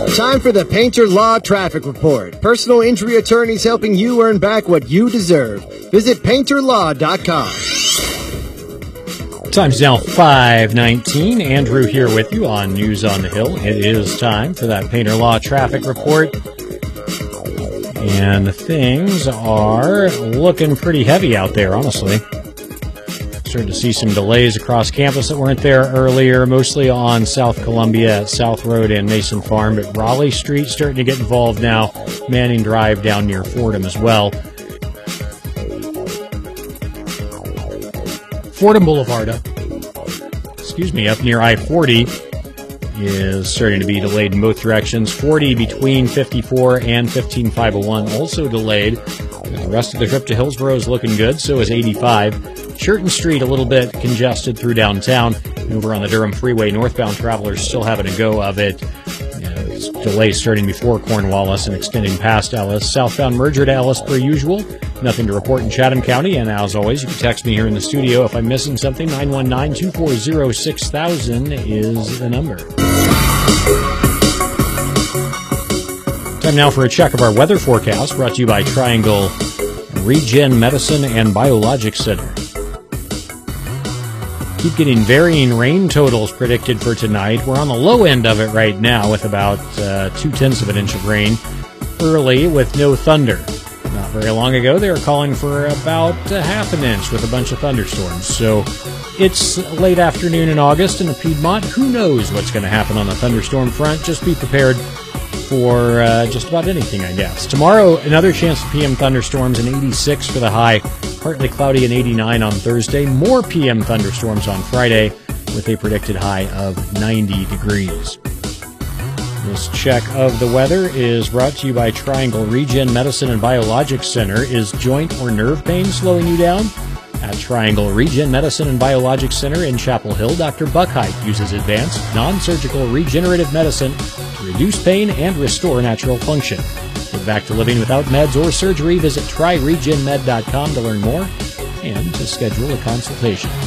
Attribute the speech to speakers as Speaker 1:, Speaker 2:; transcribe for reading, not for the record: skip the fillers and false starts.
Speaker 1: Time for the Painter Law Traffic Report. Personal injury attorneys helping you earn back what you deserve. Visit painterlaw.com.
Speaker 2: Time's now 5:19. Andrew here with you on News on the Hill. It is time for that Painter Law Traffic Report. And things are looking pretty heavy out there, honestly. Started to see some delays across campus that weren't there earlier, mostly on South Columbia at South Road and Mason Farm, but Raleigh Street starting to get involved now. Manning Drive down near Fordham as well. Fordham Boulevard up near I-40 is starting to be delayed in both directions. 40 between 54 and 15501 also delayed. The rest of the trip to Hillsborough is looking good, so is 85. Churton Street a little bit congested through downtown. Over on the Durham Freeway, northbound travelers still having a go of it. Delays starting before Cornwallis and extending past Ellis. Southbound merger to Ellis per usual. Nothing to report in Chatham County. And as always, you can text me here in the studio if I'm missing something. 919-240-6000 is the number. Time now for a check of our weather forecast, brought to you by Triangle Regen Medicine and Biologic Center. Keep getting varying rain totals predicted for tonight. We're on the low end of it right now with about 0.2 of an inch of rain early with no thunder. Not very long ago, they were calling for about half an inch with a bunch of thunderstorms. So it's late afternoon in August in the Piedmont. Who knows what's going to happen on the thunderstorm front? Just be prepared for just about anything, I guess. Tomorrow, another chance of PM thunderstorms, and 86 for the high. Partly cloudy and 89 on Thursday. More PM thunderstorms on Friday with a predicted high of 90 degrees. This check of the weather is brought to you by Triangle Regen Medicine and Biologic Center. Is joint or nerve pain slowing you down? At Triangle Regen Medicine and Biologic Center in Chapel Hill, Dr. Buckheit uses advanced, non-surgical regenerative medicine to reduce pain and restore natural function. Get back to living without meds or surgery. Visit tryregenmed.com to learn more and to schedule a consultation.